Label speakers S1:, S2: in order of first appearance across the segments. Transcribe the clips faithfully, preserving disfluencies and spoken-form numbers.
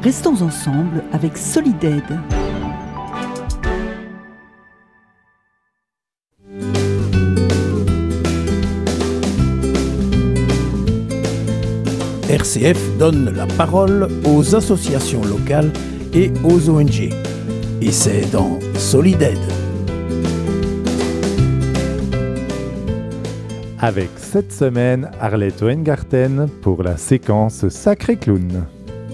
S1: Restons ensemble avec Solidaide.
S2: R C F donne la parole aux associations locales et aux O N G. Et c'est dans Solidaide.
S3: Avec cette semaine, Arlette Weingarten pour la séquence Sacré Clown.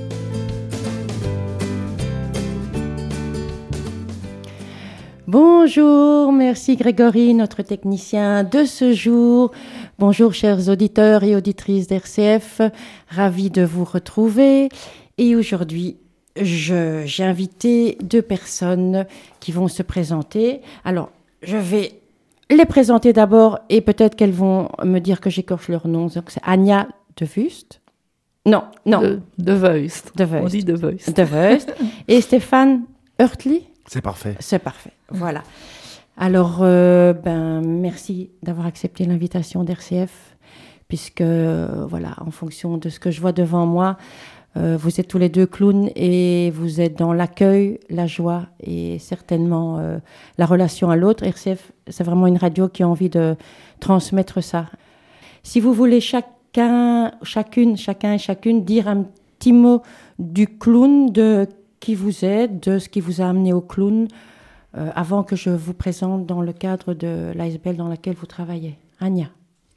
S4: Bonjour, merci Grégory, notre technicien de ce jour. Bonjour chers auditeurs et auditrices d'R C F, ravi de vous retrouver. Et aujourd'hui, je, j'ai invité deux personnes qui vont se présenter. Alors, je vais les présenter d'abord et peut-être qu'elles vont me dire que j'écorche leur nom. Donc, c'est Anja de Vust. Non, non.
S5: De, de Vuist.
S4: De Vuist.
S5: On dit de Vuist.
S4: De Vuist. Et Stéphane Hurtli.
S6: C'est parfait.
S4: C'est parfait, voilà. Alors, euh, ben, merci d'avoir accepté l'invitation d'R C F, puisque, euh, voilà, en fonction de ce que je vois devant moi, euh, vous êtes tous les deux clowns et vous êtes dans l'accueil, la joie et certainement euh, la relation à l'autre. R C F, c'est vraiment une radio qui a envie de transmettre ça. Si vous voulez chacun, chacune, chacun et chacune dire un petit mot du clown, de qui vous êtes, de ce qui vous a amené au clown, euh, avant que je vous présente dans le cadre de l'A S B L dans laquelle vous travaillez. Anja.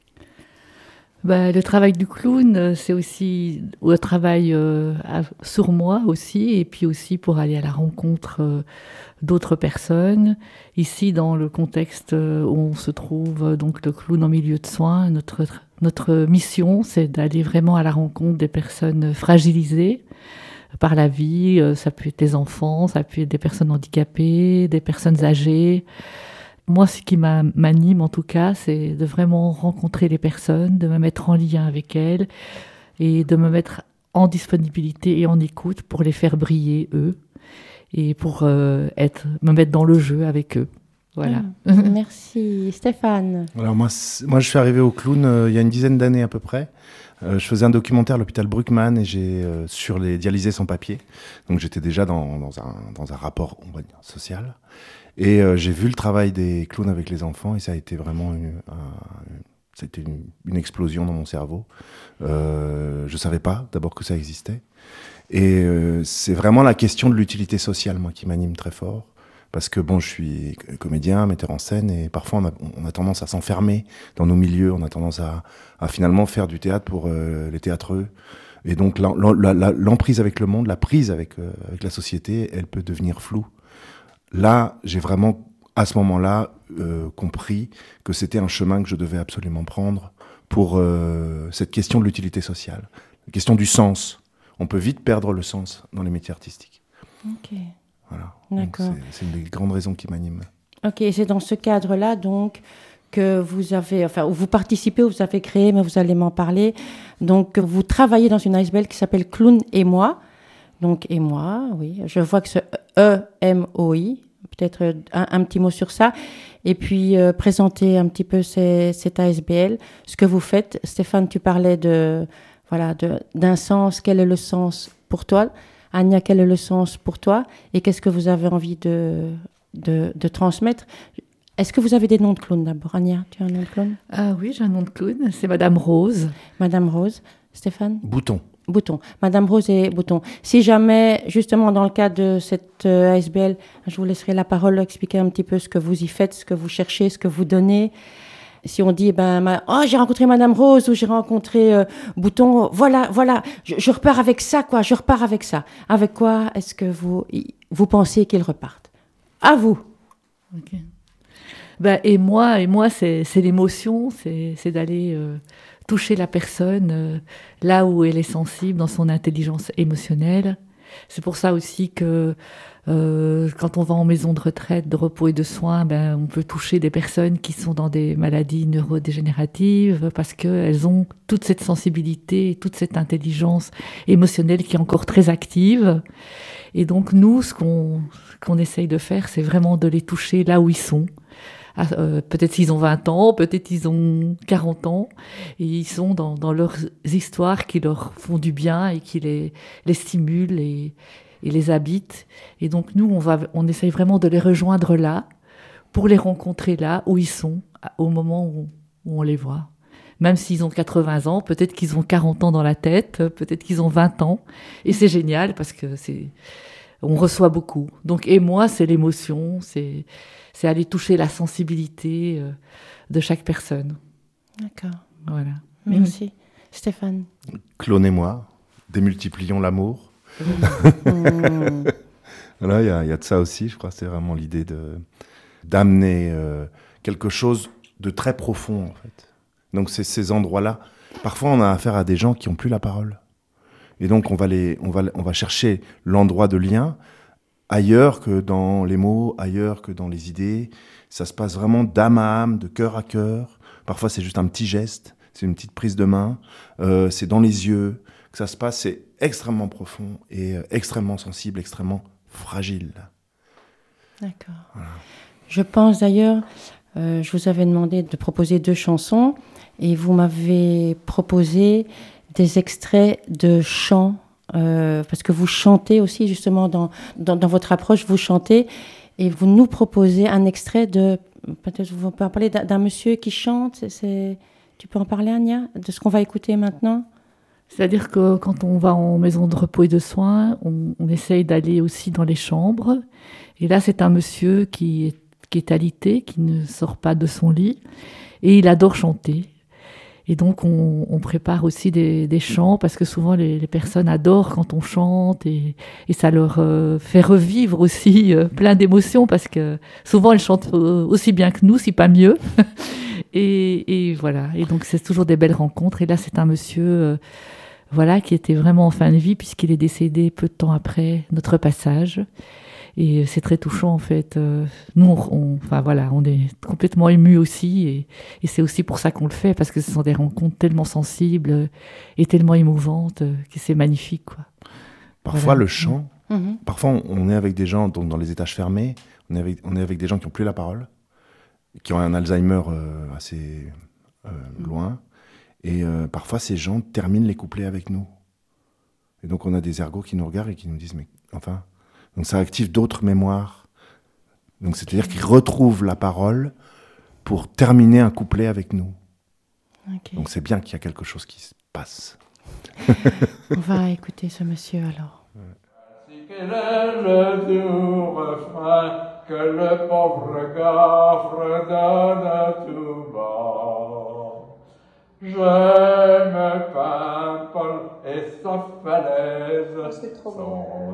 S5: Bah, le travail du clown, c'est aussi le travail euh, à, sur moi aussi, et puis aussi pour aller à la rencontre euh, d'autres personnes. Ici, dans le contexte où on se trouve, donc le clown en milieu de soins, notre, notre mission, c'est d'aller vraiment à la rencontre des personnes fragilisées par la vie. Ça peut être des enfants, ça peut être des personnes handicapées, des personnes âgées. Moi, ce qui m'anime en tout cas, c'est de vraiment rencontrer les personnes, de me mettre en lien avec elles et de me mettre en disponibilité et en écoute pour les faire briller, eux, et pour euh, être, me mettre dans le jeu avec eux. Voilà.
S4: Mmh, merci. Stéphane.
S6: Alors moi, moi, je suis arrivé au clown euh, il y a une dizaine d'années à peu près. Euh, je faisais un documentaire à l'hôpital Bruckmann et j'ai euh, sur les dialysés sans papier. Donc j'étais déjà dans, dans, un, dans un rapport, on va dire, social. Et euh, j'ai vu le travail des clowns avec les enfants et ça a été vraiment une, un, c'était une, une explosion dans mon cerveau. Euh, je savais pas d'abord que ça existait. Et euh, c'est vraiment la question de l'utilité sociale, moi, qui m'anime très fort. Parce que bon, je suis comédien, metteur en scène, et parfois on a, on a tendance à s'enfermer dans nos milieux, on a tendance à, à finalement faire du théâtre pour euh, les théâtreux. Et donc l'en, la, la, l'emprise avec le monde, la prise avec, euh, avec la société, elle peut devenir floue. Là, j'ai vraiment, à ce moment-là, euh, compris que c'était un chemin que je devais absolument prendre pour euh, cette question de l'utilité sociale, la question du sens. On peut vite perdre le sens dans les métiers artistiques.
S4: Ok.
S6: Voilà.
S4: D'accord.
S6: Donc c'est, c'est une des grandes raisons qui m'animent.
S4: Ok, c'est dans ce cadre-là, donc, que vous avez, enfin, où vous participez, où vous avez créé, mais vous allez m'en parler. Donc, vous travaillez dans une A S B L qui s'appelle Clown et moi. Donc, et moi, oui. Je vois que c'est E M O I. Peut-être un, un petit mot sur ça. Et puis, euh, présenter un petit peu ces, cette A S B L, ce que vous faites. Stéphane, tu parlais de, voilà, de, d'un sens. Quel est le sens pour toi ? Anja, quel est le sens pour toi ? Et qu'est-ce que vous avez envie de, de, de transmettre ? Est-ce que vous avez des noms de clowns d'abord ? Anja, tu as un nom de clown ?
S5: Ah oui, j'ai un nom de clown, c'est Madame Rose.
S4: Madame Rose. Stéphane ?
S6: Bouton.
S4: Bouton. Madame Rose et Bouton. Si jamais, justement, dans le cadre de cette euh, A S B L, je vous laisserai la parole, expliquer un petit peu ce que vous y faites, ce que vous cherchez, ce que vous donnez. Si on dit, ben, ma... oh, j'ai rencontré Madame Rose ou j'ai rencontré euh, Bouton, voilà, voilà, je, je repars avec ça, quoi, je repars avec ça. Avec quoi est-ce que vous, vous pensez qu'ils repartent ? À vous.
S5: Ok. Ben, et moi, et moi, c'est, c'est l'émotion, c'est, c'est d'aller euh, toucher la personne euh, là où elle est sensible, dans son intelligence émotionnelle. C'est pour ça aussi que euh, quand on va en maison de retraite, de repos et de soins, ben, on peut toucher des personnes qui sont dans des maladies neurodégénératives parce qu'elles ont toute cette sensibilité, toute cette intelligence émotionnelle qui est encore très active. Et donc nous, ce qu'on, ce qu'on essaye de faire, c'est vraiment de les toucher là où ils sont, Ah, euh, peut-être ils ont vingt ans, peut-être ils ont quarante ans, et ils sont dans, dans leurs histoires qui leur font du bien et qui les, les stimulent et, et les habitent. Et donc nous, on, va, on essaye vraiment de les rejoindre là, pour les rencontrer là où ils sont, au moment où, où on les voit. Même s'ils ont quatre-vingts ans, peut-être qu'ils ont quarante ans dans la tête, peut-être qu'ils ont vingt ans. Et c'est génial parce que c'est, on reçoit beaucoup. Donc, et moi, c'est l'émotion, c'est, c'est aller toucher la sensibilité euh, de chaque personne.
S4: D'accord.
S5: Voilà.
S4: Merci. Mmh. Stéphane.
S6: Claude et moi, démultiplions l'amour.
S4: Mmh.
S6: Voilà, il y, y a de ça aussi, je crois. C'est vraiment l'idée de, d'amener euh, quelque chose de très profond, en fait. Donc, c'est ces endroits-là. Parfois, on a affaire à des gens qui n'ont plus la parole. Et donc, on va, les, on, va, on va chercher l'endroit de lien ailleurs que dans les mots, ailleurs que dans les idées. Ça se passe vraiment d'âme à âme, de cœur à cœur. Parfois, c'est juste un petit geste, c'est une petite prise de main. Euh, c'est dans les yeux que ça se passe. C'est extrêmement profond et euh, extrêmement sensible, extrêmement fragile.
S4: D'accord. Voilà. Je pense d'ailleurs, euh, je vous avais demandé de proposer deux chansons. Et vous m'avez proposé des extraits de chants, euh, parce que vous chantez aussi, justement, dans, dans, dans votre approche, vous chantez, et vous nous proposez un extrait de, peut-être vous pouvez en parler, d'un, d'un monsieur qui chante, c'est, c'est, tu peux en parler, Ania, de ce qu'on va écouter maintenant ?
S5: C'est-à-dire que quand on va en maison de repos et de soins, on, on essaye d'aller aussi dans les chambres, et là, c'est un monsieur qui est, qui est alité, qui ne sort pas de son lit, et il adore chanter. Et donc, on, on prépare aussi des, des chants parce que souvent, les, les personnes adorent quand on chante et, et ça leur euh, fait revivre aussi euh, plein d'émotions parce que souvent, elles chantent aussi bien que nous, si pas mieux. et, et voilà. Et donc, c'est toujours des belles rencontres. Et là, c'est un monsieur euh, voilà, qui était vraiment en fin de vie puisqu'il est décédé peu de temps après notre passage. Et c'est très touchant, en fait. Euh, nous, on, on, enfin, voilà, on est complètement émus aussi. Et, et c'est aussi pour ça qu'on le fait, parce que ce sont des rencontres tellement sensibles et tellement émouvantes que c'est magnifique, quoi.
S6: Parfois,
S5: voilà.
S6: le chant, mmh. parfois, on est avec des gens donc, dans les étages fermés, on est, avec, on est avec des gens qui n'ont plus la parole, qui ont un Alzheimer euh, assez euh, loin. Et euh, parfois, ces gens terminent les couplets avec nous. Et donc, on a des ergots qui nous regardent et qui nous disent, mais enfin... Donc ça active d'autres mémoires. Donc c'est-à-dire qu'ils retrouvent la parole pour terminer un couplet avec nous. Okay. Donc c'est bien qu'il y a quelque chose qui se passe.
S4: On va écouter ce monsieur alors.
S7: Si quel est le doux refrain que le pauvre gaffre donne à tout bas. Je me pimple et sa falaise.
S4: Oh, c'est trop bon.